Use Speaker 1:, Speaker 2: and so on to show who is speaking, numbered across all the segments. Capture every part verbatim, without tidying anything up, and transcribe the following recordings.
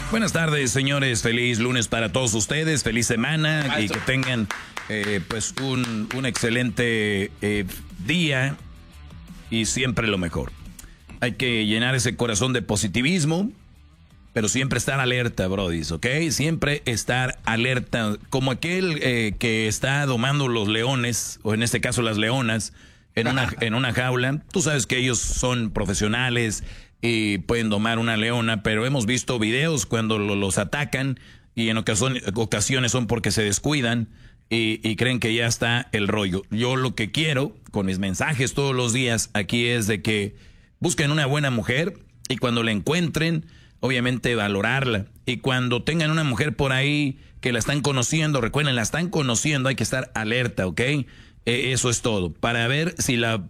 Speaker 1: Buenas tardes, señores. Feliz lunes para todos ustedes. Feliz semana. Maestro. Y que tengan eh, pues un, un excelente eh, día y siempre lo mejor. Hay que llenar ese corazón de positivismo, pero siempre estar alerta, brodis, ¿ok? Siempre estar alerta, como aquel eh, que está domando los leones, o en este caso las leonas, en una, en una jaula. Tú sabes que ellos son profesionales y pueden domar una leona, pero hemos visto videos cuando lo, los atacan y en ocasión, ocasiones son porque se descuidan y, y creen que ya está el rollo. Yo lo que quiero con mis mensajes todos los días aquí es de que busquen una buena mujer y cuando la encuentren, obviamente valorarla. Y cuando tengan una mujer por ahí que la están conociendo, recuerden, la están conociendo, hay que estar alerta, ¿ok? Eh, eso es todo, para ver si la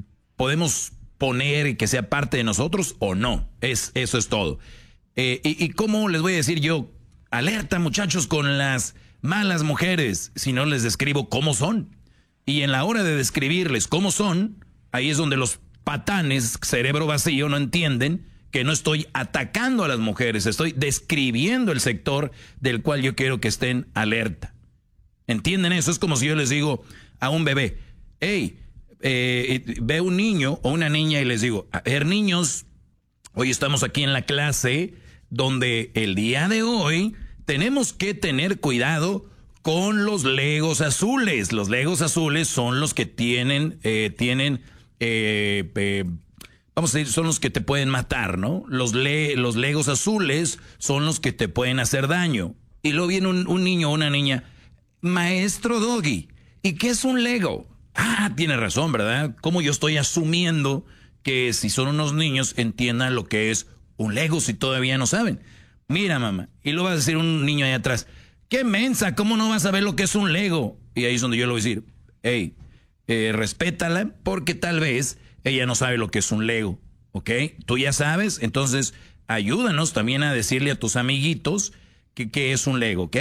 Speaker 1: podemos poner y que sea parte de nosotros o no. Es, eso es todo. Eh, y, y cómo les voy a decir yo, alerta muchachos con las malas mujeres, si no les describo cómo son. Y en la hora de describirles cómo son, ahí es donde los patanes, cerebro vacío, no entienden que no estoy atacando a las mujeres, estoy describiendo el sector del cual yo quiero que estén alerta. ¿Entienden eso? Es como si yo les digo a un bebé, hey, eh, ve un niño o una niña y les digo, a ver niños, hoy estamos aquí en la clase donde el día de hoy tenemos que tener cuidado con los legos azules. Los legos azules son los que tienen, eh, tienen, eh, eh, vamos a decir, son los que te pueden matar, ¿no? Los, le, los legos azules son los que te pueden hacer daño. Y luego viene un, un niño o una niña, maestro Doggy, ¿y qué es un lego? Ah, tiene razón, ¿verdad? Como yo estoy asumiendo que si son unos niños entiendan lo que es un lego si todavía no saben. Mira, mamá, y lo va a decir un niño ahí atrás, ¡qué mensa! ¿Cómo no vas a saber lo que es un lego? Y ahí es donde yo le voy a decir, hey, eh, respétala porque tal vez ella no sabe lo que es un lego, ¿ok? Tú ya sabes, entonces ayúdanos también a decirle a tus amiguitos que, que es un lego, ¿ok?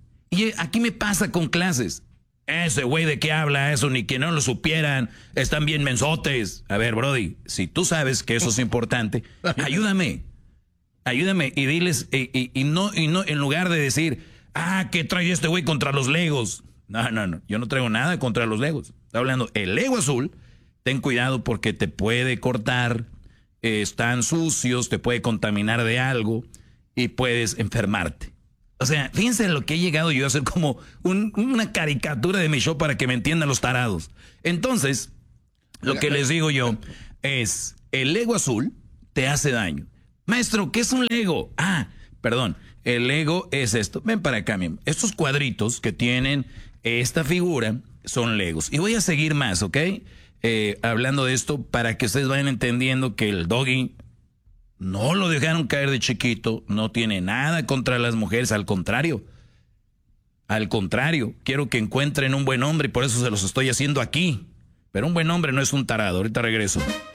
Speaker 1: Y aquí me pasa con clases. Ese güey de qué habla eso, ni que no lo supieran, están bien mensotes. A ver, brody, si tú sabes que eso es importante, ayúdame, ayúdame y diles, y, y, y, no, y no, en lugar de decir, ah, ¿qué trae este güey contra los legos? No, no, no, yo no traigo nada contra los legos. Estoy hablando, el lego azul, ten cuidado porque te puede cortar, eh, están sucios, te puede contaminar de algo y puedes enfermarte. O sea, fíjense lo que he llegado yo a hacer como un, una caricatura de mi show para que me entiendan los tarados. Entonces, lo que les digo yo es, el lego azul te hace daño. Maestro, ¿qué es un lego? Ah, perdón, el lego es esto. Ven para acá, miren. Estos cuadritos que tienen esta figura son legos. Y voy a seguir más, ¿ok? Eh, hablando de esto para que ustedes vayan entendiendo que el Doggy no lo dejaron caer de chiquito, no tiene nada contra las mujeres, al contrario, al contrario, quiero que encuentren un buen hombre y por eso se los estoy haciendo aquí, pero un buen hombre no es un tarado. Ahorita regreso.